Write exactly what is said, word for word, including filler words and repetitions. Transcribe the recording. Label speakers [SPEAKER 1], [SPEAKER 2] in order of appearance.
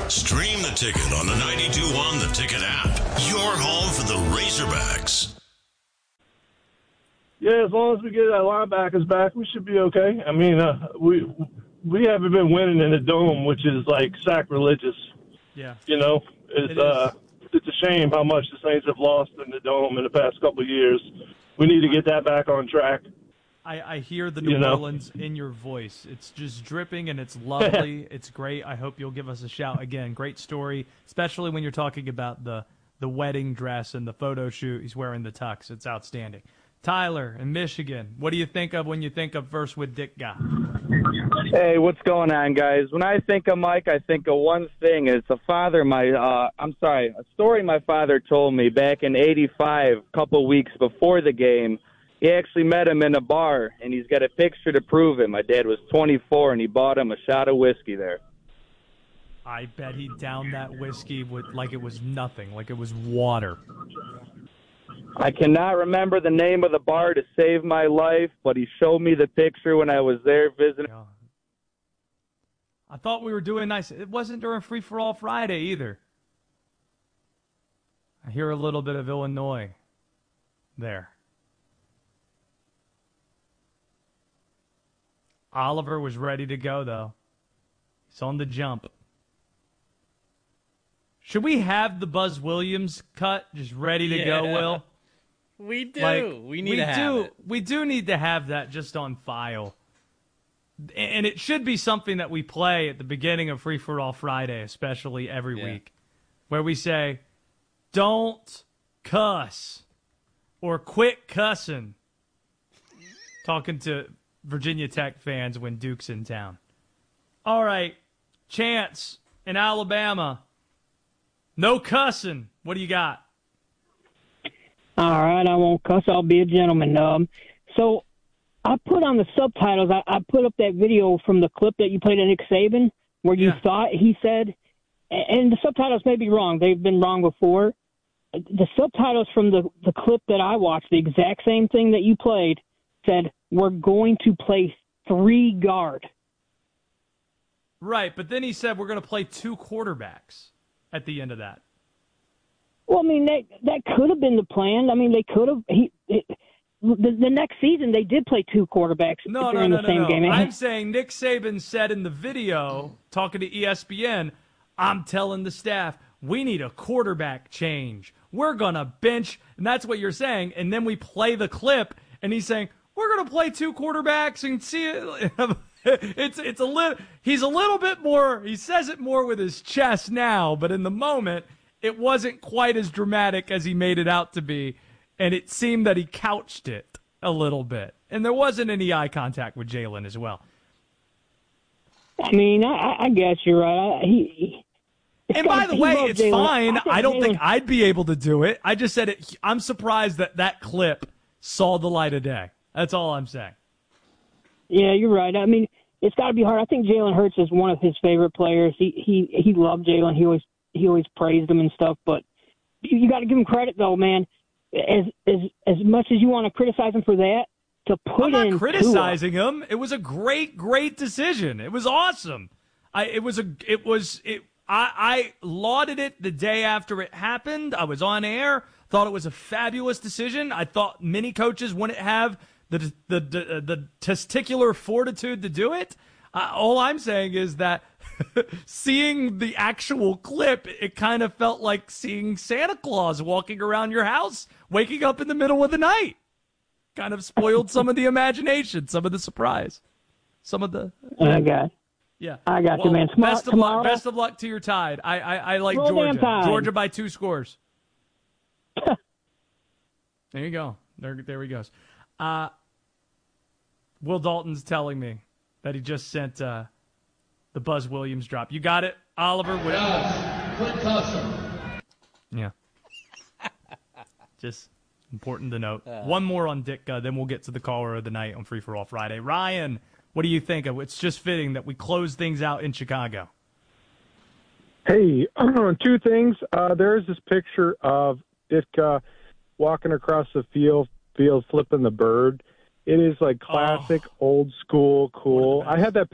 [SPEAKER 1] Stream the Ticket on the ninety-two point one The Ticket app. Your home for the Razorbacks.
[SPEAKER 2] Yeah, as long as we get our linebackers back, we should be okay. I mean, uh, we we haven't been winning in the Dome, which is like sacrilegious.
[SPEAKER 3] Yeah.
[SPEAKER 2] You know, it's
[SPEAKER 3] It
[SPEAKER 2] uh, it's a shame how much the Saints have lost in the Dome in the past couple of years. We need to get that back on track.
[SPEAKER 3] I, I hear the New
[SPEAKER 2] You know?
[SPEAKER 3] Orleans in your voice. It's just dripping, and it's lovely. It's great. I hope you'll give us a shout again. Great story, especially when you're talking about the, the wedding dress and the photo shoot. He's wearing the tux. It's outstanding. Tyler in Michigan, what do you think of when you think of First with Ditka?
[SPEAKER 4] Hey, what's going on, guys? When I think of Mike, I think of one thing. It's a father, my, uh, I'm sorry, a story my father told me back in eighty-five, a couple weeks before the game. He actually met him in a bar, and he's got a picture to prove it. My dad was twenty-four, and he bought him a shot of whiskey there.
[SPEAKER 3] I bet he downed that whiskey with like it was nothing, like it was water.
[SPEAKER 4] I cannot remember the name of the bar to save my life, but he showed me the picture when I was there visiting.
[SPEAKER 3] I thought we were doing nice. It wasn't during Free for All Friday either. I hear a little bit of Illinois there. Oliver was ready to go, though. He's on the jump. Should we have the Buzz Williams cut just ready to
[SPEAKER 5] Yeah.
[SPEAKER 3] go, Will?
[SPEAKER 5] We do.
[SPEAKER 3] Like,
[SPEAKER 5] we need
[SPEAKER 3] we
[SPEAKER 5] to have
[SPEAKER 3] do,
[SPEAKER 5] it.
[SPEAKER 3] We do need to have that just on file. And it should be something that we play at the beginning of Free for All Friday, especially every
[SPEAKER 5] Yeah.
[SPEAKER 3] week, where we say, don't cuss or quit cussing. Talking to Virginia Tech fans when Duke's in town. All right, Chance in Alabama. No cussing. What do you got?
[SPEAKER 6] All right, I won't cuss. I'll be a gentleman. Um, so I put on the subtitles, I, I put up that video from the clip that you played of Nick Saban where you
[SPEAKER 3] Yeah.
[SPEAKER 6] thought he said, and the subtitles may be wrong. They've been wrong before. The subtitles from the, the clip that I watched, the exact same thing that you played, said, we're going to play three guard.
[SPEAKER 3] Right, but then he said we're going to play two quarterbacks at the end of that.
[SPEAKER 6] Well, I mean, that that could have been the plan. I mean, they could have. He, it, the, the next season, they did play two quarterbacks
[SPEAKER 3] No, no,
[SPEAKER 6] during
[SPEAKER 3] no,
[SPEAKER 6] the
[SPEAKER 3] no,
[SPEAKER 6] same
[SPEAKER 3] no.
[SPEAKER 6] game.
[SPEAKER 3] I'm saying Nick Saban said in the video, talking to E S P N, I'm telling the staff, we need a quarterback change. We're going to bench, and that's what you're saying. And then we play the clip, and he's saying, we're going to play two quarterbacks and see it. It's it's a little. He's a little bit more. He says it more with his chest now, but in the moment, it wasn't quite as dramatic as he made it out to be, and it seemed that he couched it a little bit, and there wasn't any eye contact with Jalen as well.
[SPEAKER 6] I mean, I, I guess you're right. I, he, he
[SPEAKER 3] And by the way, it's
[SPEAKER 6] Jalen.
[SPEAKER 3] fine.
[SPEAKER 6] I,
[SPEAKER 3] I don't
[SPEAKER 6] Jalen,
[SPEAKER 3] think I'd be able to do it. I just said it. I'm surprised that that clip saw the light of day. That's all I'm saying.
[SPEAKER 6] Yeah, you're right. I mean, it's got to be hard. I think Jalen Hurts is one of his favorite players. He he he loved Jalen. He always he always praised him and stuff. But you, you got to give him credit, though, man. As as as much as you want to criticize him for that, to put
[SPEAKER 3] I'm not
[SPEAKER 6] in
[SPEAKER 3] criticizing Tua, him. It was a great, great decision. It was awesome. I it was a it was it. I I lauded it the day after it happened. I was on air. Thought it was a fabulous decision. I thought many coaches wouldn't have the the the, the testicular fortitude to do it. Uh, all I'm saying is that seeing the actual clip, it kind of felt like seeing Santa Claus walking around your house, waking up in the middle of the night. Kind of spoiled some of the imagination, some of the surprise, some of the.
[SPEAKER 6] I got.
[SPEAKER 3] Yeah,
[SPEAKER 6] I got
[SPEAKER 3] well,
[SPEAKER 6] you, man. Tomorrow,
[SPEAKER 3] best of
[SPEAKER 6] tomorrow,
[SPEAKER 3] luck. Best of luck to your Tide. I I, I like
[SPEAKER 6] Roll
[SPEAKER 3] Georgia.
[SPEAKER 6] damn Tide.
[SPEAKER 3] Georgia by two scores. There you go. There there he goes. Uh, Will Dalton's telling me that he just sent uh, the Buzz Williams drop. You got it, Oliver? What- yeah. Just important to note.
[SPEAKER 5] Uh,
[SPEAKER 3] One more on Ditka, then we'll get to the caller of the night on Free for All Friday. Ryan, what do you think of? It's just fitting that we close things out in Chicago.
[SPEAKER 7] Hey, two things. Uh, there's this picture of Ditka walking across the field, field flipping the bird. It is like classic,
[SPEAKER 3] Oh.
[SPEAKER 7] old school, cool. I had that